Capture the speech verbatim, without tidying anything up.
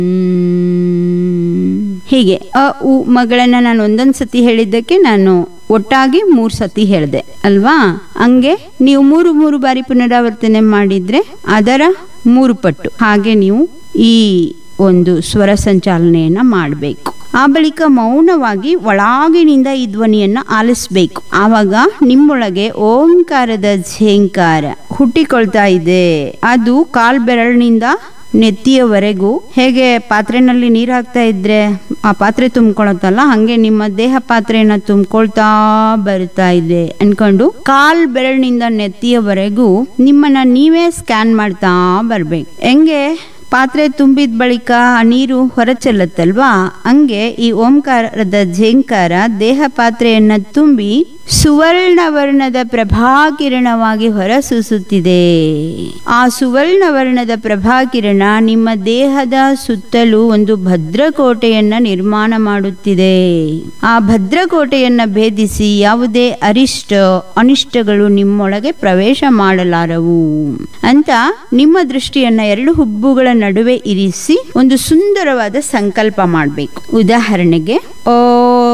ಹೀಗೆ ಅ ಉ ಮಗಳನ್ನ ನಾನು ಒಂದೊಂದ್ ಸತಿ ಹೇಳಿದ್ದಕ್ಕೆ ನಾನು ಒಟ್ಟಾಗಿ ಮೂರ್ ಸತಿ ಹೇಳಿದೆ ಅಲ್ವಾ. ಹಂಗೆ ನೀವು ಮೂರು ಮೂರು ಬಾರಿ ಪುನರಾವರ್ತನೆ ಮಾಡಿದ್ರೆ ಅದರ ಮೂರು ಪಟ್ಟು ಹಾಗೆ ನೀವು ಈ ಒಂದು ಸ್ವರ ಸಂಚಾಲನೆಯನ್ನ ಮಾಡಬೇಕು. ಆ ಬಳಿಕ ಮೌನವಾಗಿ ಒಳಗಿನಿಂದ ಈ ಧ್ವನಿಯನ್ನ ಆಲಿಸ್ಬೇಕು. ಆವಾಗ ನಿಮ್ಮೊಳಗೆ ಓಂಕಾರದ ಝೇಂಕಾರ ಹುಟ್ಟಿಕೊಳ್ತಾ ಇದೆ. ಅದು ಕಾಲ್ ಬೆರಳಿನಿಂದ ನೆತ್ತಿಯವರೆಗೂ ಹೇಗೆ ಪಾತ್ರೆನಲ್ಲಿ ನೀರು ಹಾಕ್ತಾ ಇದ್ರೆ ಆ ಪಾತ್ರೆ ತುಂಬಿಕೊಳ್ಳುತ್ತಲ್ಲ, ಹಂಗೆ ನಿಮ್ಮ ದೇಹ ಪಾತ್ರೆಯನ್ನ ತುಂಬಿಕೊಳ್ತಾ ಬರ್ತಾ ಇದೆ ಅನ್ಕೊಂಡು ಕಾಲ್ ಬೆರಳಿನಿಂದ ನೆತ್ತಿಯವರೆಗೂ ನಿಮ್ಮನ್ನ ನೀವೇ ಸ್ಕ್ಯಾನ್ ಮಾಡ್ತಾ ಬರ್ಬೇಕು. ಹೆಂಗೆ ಪಾತ್ರೆ ತುಂಬಿದ ಬಳಿಕ ಆ ನೀರು ಹೊರಚೆಲ್ಲತ್ತಲ್ವಾ, ಹಂಗೆ ಈ ಓಂಕಾರದ ಝೇಂಕಾರ ದೇಹ ಪಾತ್ರೆಯನ್ನ ತುಂಬಿ ಸುವರ್ಣ ವರ್ಣದ ಪ್ರಭಾಕಿರಣವಾಗಿ ಹೊರಸೂಸುತ್ತಿದೆ. ಆ ಸುವರ್ಣ ವರ್ಣದ ಪ್ರಭಾಕಿರಣ ನಿಮ್ಮ ದೇಹದ ಸುತ್ತಲೂ ಒಂದು ಭದ್ರಕೋಟೆಯನ್ನ ನಿರ್ಮಾಣ ಮಾಡುತ್ತಿದೆ. ಆ ಭದ್ರಕೋಟೆಯನ್ನ ಭೇದಿಸಿ ಯಾವುದೇ ಅರಿಷ್ಟ ಅನಿಷ್ಟಗಳು ನಿಮ್ಮೊಳಗೆ ಪ್ರವೇಶ ಮಾಡಲಾರವು ಅಂತ ನಿಮ್ಮ ದೃಷ್ಟಿಯನ್ನ ಎರಡು ಹುಬ್ಬುಗಳ ನಡುವೆ ಇರಿಸಿ ಒಂದು ಸುಂದರವಾದ ಸಂಕಲ್ಪ ಮಾಡಬೇಕು. ಉದಾಹರಣೆಗೆ ಓ